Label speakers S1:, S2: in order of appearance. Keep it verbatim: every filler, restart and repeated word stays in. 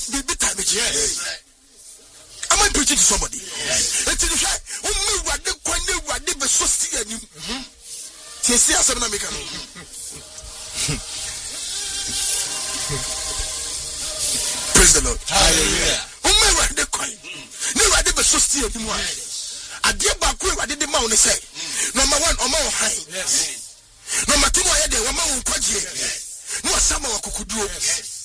S1: Be time. Yes. Am I preaching to somebody? Yes. It's the fact. Oh, me, what the corner, what the so see you. See, see, I'm not making. Praise the Lord. Hallelujah. Oh, me, what the coin. No, what the so see you. I did back what did the mountain say? Number one, or more high. Yes. Number two, I had the woman who could. No, some of could do.